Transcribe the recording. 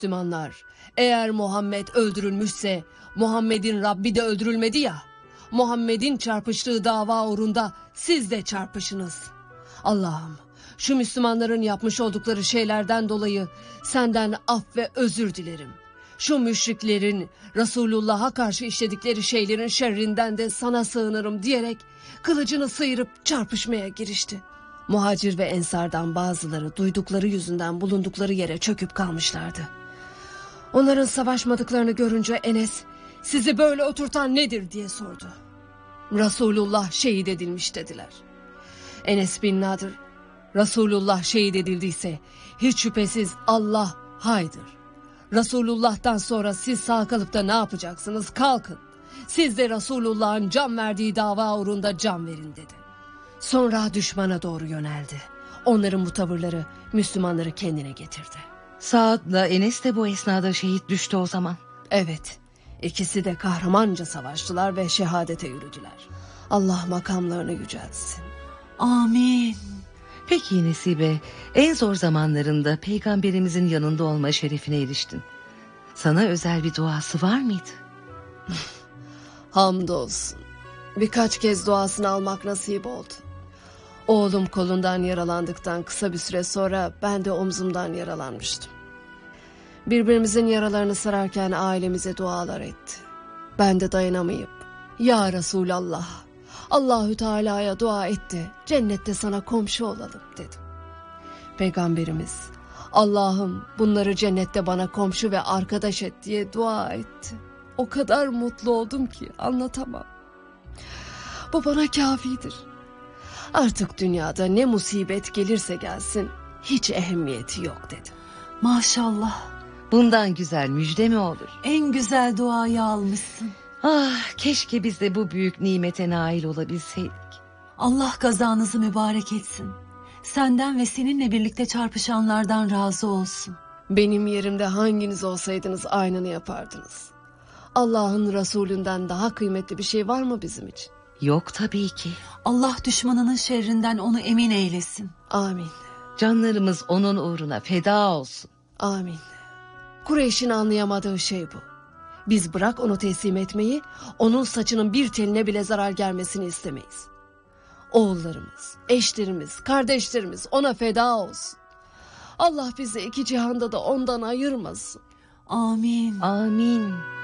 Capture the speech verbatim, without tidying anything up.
Müslümanlar, eğer Muhammed öldürülmüşse Muhammed'in Rabbi de öldürülmedi ya. Muhammed'in çarpıştığı dava uğrunda siz de çarpışınız. Allah'ım, şu Müslümanların yapmış oldukları şeylerden dolayı senden af ve özür dilerim. Şu müşriklerin Resulullah'a karşı işledikleri şeylerin şerrinden de sana sığınırım diyerek kılıcını sıyırıp çarpışmaya girişti. Muhacir ve ensardan bazıları duydukları yüzünden bulundukları yere çöküp kalmışlardı. Onların savaşmadıklarını görünce Enes, sizi böyle oturtan nedir diye sordu. Resulullah şehit edilmiş dediler. Enes bin Nadir, Resulullah şehit edildiyse hiç şüphesiz Allah haydır. Resulullah'tan sonra siz sağ kalıp da ne yapacaksınız? Kalkın. Siz de Resulullah'ın can verdiği dava uğrunda can verin dedi. Sonra düşmana doğru yöneldi. Onların bu tavırları Müslümanları kendine getirdi. Saad'la Enes de bu esnada şehit düştü o zaman. Evet, ikisi de kahramanca savaştılar ve şehadete yürüdüler. Allah makamlarını yüceltsin. Amin. Peki Nesibe, en zor zamanlarında peygamberimizin yanında olma şerefine eriştin. Sana özel bir duası var mıydı? Hamdolsun. Birkaç kez duasını almak nasip oldu. Oğlum kolundan yaralandıktan kısa bir süre sonra ben de omzumdan yaralanmıştım. Birbirimizin yaralarını sararken ailemize dualar etti. Ben de dayanamayıp, ya Resulallah, Allahü Teala'ya dua etti, cennette sana komşu olalım dedim. Peygamberimiz, Allah'ım bunları cennette bana komşu ve arkadaş et diye dua etti. O kadar mutlu oldum ki anlatamam. Bu bana kafidir. Artık dünyada ne musibet gelirse gelsin hiç ehemmiyeti yok dedim. Maşallah. Bundan güzel müjde mi olur? En güzel duayı almışsın. Ah, keşke biz de bu büyük nimete nail olabilseydik. Allah kazanızı mübarek etsin. Senden ve seninle birlikte çarpışanlardan razı olsun. Benim yerimde hanginiz olsaydınız aynını yapardınız. Allah'ın Resulünden daha kıymetli bir şey var mı bizim için? Yok tabii ki. Allah düşmanının şerrinden onu emin eylesin. Amin. Canlarımız onun uğruna feda olsun. Amin. Kureyş'in anlayamadığı şey bu. Biz bırak onu teslim etmeyi, onun saçının bir teline bile zarar gelmesini istemeyiz. Oğullarımız, eşlerimiz, kardeşlerimiz ona feda olsun. Allah bizi iki cihanda da ondan ayırmasın. Amin. Amin.